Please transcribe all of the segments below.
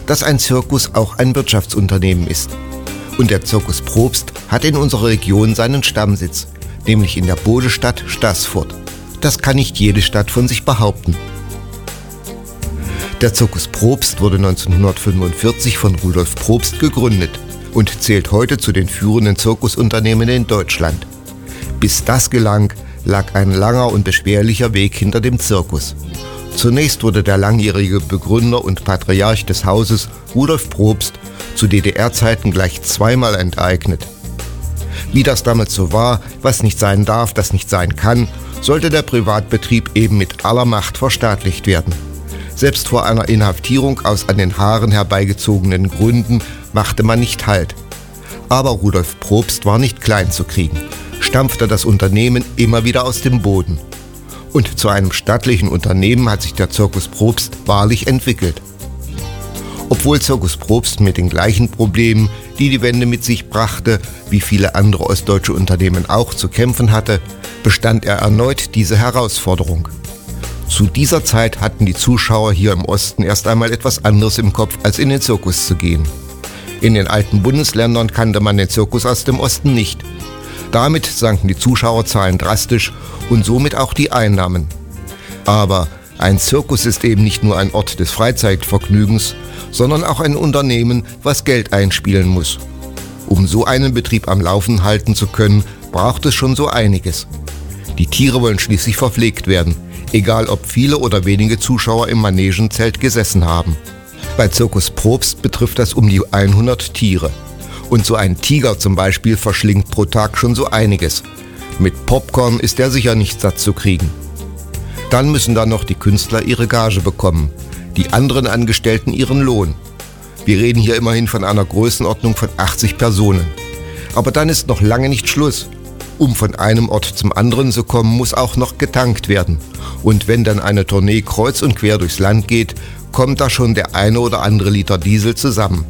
dass ein Zirkus auch ein Wirtschaftsunternehmen ist. Und der Zirkus Probst hat in unserer Region seinen Stammsitz, nämlich in der Bodestadt Staßfurt. Das kann nicht jede Stadt von sich behaupten. Der Zirkus Probst wurde 1945 von Rudolf Probst gegründet und zählt heute zu den führenden Zirkusunternehmen in Deutschland. Bis das gelang, lag ein langer und beschwerlicher Weg hinter dem Zirkus. Zunächst wurde der langjährige Begründer und Patriarch des Hauses, Rudolf Probst, zu DDR-Zeiten gleich zweimal enteignet. Wie das damals so war, was nicht sein darf, das nicht sein kann, sollte der Privatbetrieb eben mit aller Macht verstaatlicht werden. Selbst vor einer Inhaftierung aus an den Haaren herbeigezogenen Gründen machte man nicht Halt. Aber Rudolf Probst war nicht klein zu kriegen, stampfte das Unternehmen immer wieder aus dem Boden. Und zu einem stattlichen Unternehmen hat sich der Zirkus Probst wahrlich entwickelt. Obwohl Zirkus Probst mit den gleichen Problemen, die die Wende mit sich brachte, wie viele andere ostdeutsche Unternehmen auch zu kämpfen hatte, bestand er erneut diese Herausforderung. Zu dieser Zeit hatten die Zuschauer hier im Osten erst einmal etwas anderes im Kopf, als in den Zirkus zu gehen. In den alten Bundesländern kannte man den Zirkus aus dem Osten nicht. Damit sanken die Zuschauerzahlen drastisch und somit auch die Einnahmen. Aber ein Zirkus ist eben nicht nur ein Ort des Freizeitvergnügens, sondern auch ein Unternehmen, was Geld einspielen muss. Um so einen Betrieb am Laufen halten zu können, braucht es schon so einiges. Die Tiere wollen schließlich verpflegt werden, egal ob viele oder wenige Zuschauer im Manegenzelt gesessen haben. Bei Zirkus Probst betrifft das um die 100 Tiere. Und so ein Tiger zum Beispiel verschlingt pro Tag schon so einiges. Mit Popcorn ist er sicher nicht satt zu kriegen. Dann müssen da noch die Künstler ihre Gage bekommen, die anderen Angestellten ihren Lohn. Wir reden hier immerhin von einer Größenordnung von 80 Personen. Aber dann ist noch lange nicht Schluss. Um von einem Ort zum anderen zu kommen, muss auch noch getankt werden. Und wenn dann eine Tournee kreuz und quer durchs Land geht, kommt da schon der eine oder andere Liter Diesel zusammen.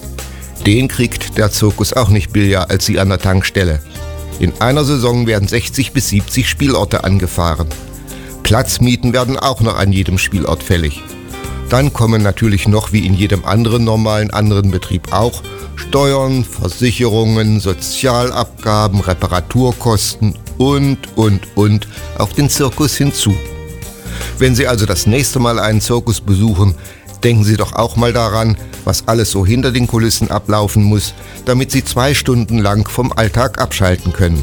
Den kriegt der Zirkus auch nicht billiger als sie an der Tankstelle. In einer Saison werden 60 bis 70 Spielorte angefahren. Platzmieten werden auch noch an jedem Spielort fällig. Dann kommen natürlich noch, wie in jedem anderen normalen anderen Betrieb auch, Steuern, Versicherungen, Sozialabgaben, Reparaturkosten und auf den Zirkus hinzu. Wenn Sie also das nächste Mal einen Zirkus besuchen, denken Sie doch auch mal daran, was alles so hinter den Kulissen ablaufen muss, damit Sie 2 Stunden lang vom Alltag abschalten können.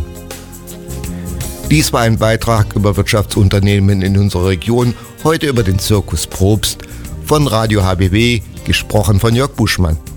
Dies war ein Beitrag über Wirtschaftsunternehmen in unserer Region, heute über den Zirkus Probst, von Radio HBW, gesprochen von Jörg Buschmann.